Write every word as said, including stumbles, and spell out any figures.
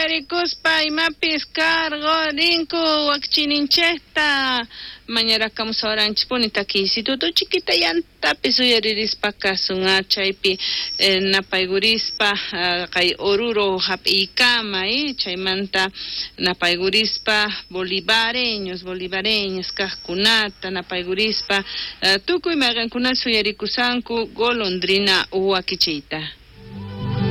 suyarikuspa imapis cargo rinku wakchininchesta mañarakamus oranchipuni taki instituto chiquita yantapi suyaririspa kasunga chaypi eh, napaygurispa uh, kay oruro hap'ikama eh, chaymanta napaygurispa bolivareños bolivareños kajkunata napaygurispa uh, tukuy mayqankuna suyarikusanku golondrina wakichiyta.